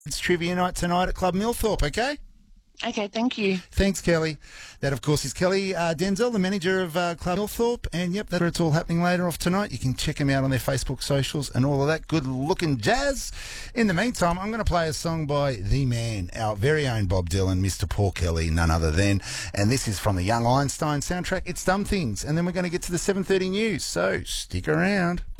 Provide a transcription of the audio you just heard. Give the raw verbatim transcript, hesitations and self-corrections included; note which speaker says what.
Speaker 1: It's trivia night tonight at Club Millthorpe, okay?
Speaker 2: Okay, thank you.
Speaker 1: Thanks, Kelly. That, of course, is Kelly uh, Denzel, the manager of uh, Club Millthorpe. And, yep, that's all happening later off tonight. You can check them out on their Facebook socials and all of that good-looking jazz. In the meantime, I'm going to play a song by the man, our very own Bob Dylan, Mister Paul Kelly, none other than. And this is from the Young Einstein soundtrack. It's Dumb Things. And then we're going to get to the seven thirty news. So stick around.